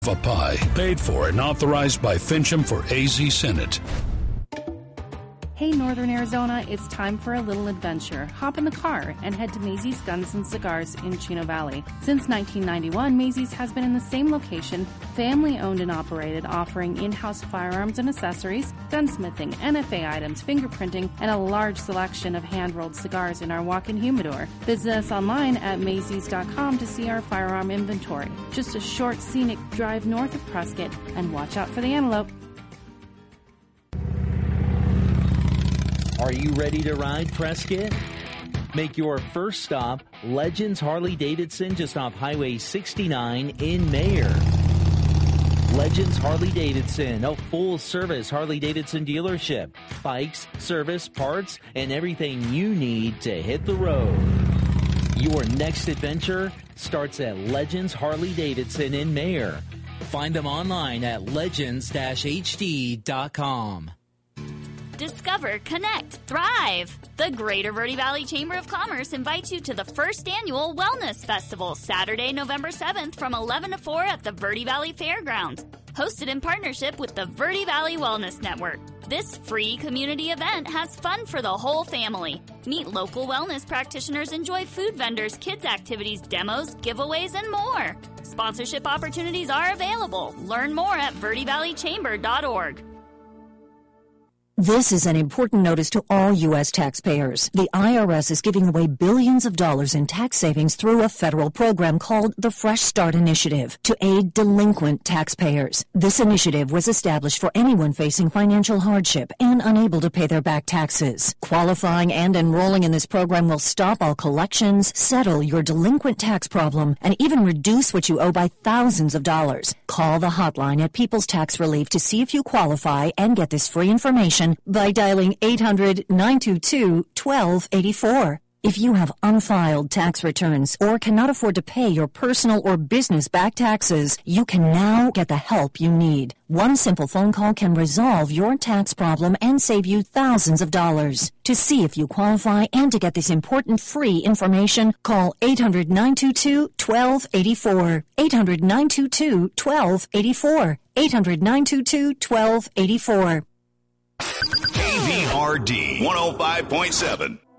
A pie, paid for and authorized by Fincham for AZ Senate. Hey, Northern Arizona, it's time for a little adventure. Hop in the car and head to Maisie's Guns and Cigars in Chino Valley. Since 1991, Maisie's has been in the same location, family-owned and operated, offering in-house firearms and accessories, gunsmithing, NFA items, fingerprinting, and a large selection of hand-rolled cigars in our walk-in humidor. Visit us online at Maisie's.com to see our firearm inventory. Just a short, scenic drive north of Prescott, and watch out for the antelope. Are you ready to ride, Prescott? Make your first stop Legends Harley-Davidson just off Highway 69 in Mayer. Legends Harley-Davidson, a full-service Harley-Davidson dealership. Bikes, service, parts, and everything you need to hit the road. Your next adventure starts at Legends Harley-Davidson in Mayer. Find them online at legends-hd.com. Discover, connect, thrive. The Greater Verde Valley Chamber of Commerce invites you to the first annual Wellness Festival, Saturday, November 7th from 11 to 4 at the Verde Valley Fairgrounds. Hosted in partnership with the Verde Valley Wellness Network. This free community event has fun for the whole family. Meet local wellness practitioners, enjoy food vendors, kids activities, demos, giveaways, and more. Sponsorship opportunities are available. Learn more at verdevalleychamber.org. This is an important notice to all U.S. taxpayers. The IRS is giving away billions of dollars in tax savings through a federal program called the Fresh Start Initiative to aid delinquent taxpayers. This initiative was established for anyone facing financial hardship and unable to pay their back taxes. Qualifying and enrolling in this program will stop all collections, settle your delinquent tax problem, and even reduce what you owe by thousands of dollars. Call the hotline at People's Tax Relief to see if you qualify and get this free information by dialing 800-922-1284. If you have unfiled tax returns or cannot afford to pay your personal or business back taxes, you can now get the help you need. One simple phone call can resolve your tax problem and save you thousands of dollars. To see if you qualify and to get this important free information, call 800-922-1284. 800-922-1284. 800-922-1284. KVRD 105.7.